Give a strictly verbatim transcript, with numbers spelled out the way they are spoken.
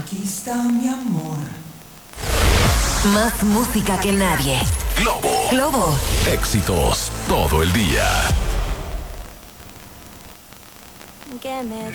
Aquí está mi amor. Más música que nadie. Globo. Globo. Éxitos todo el día. Que me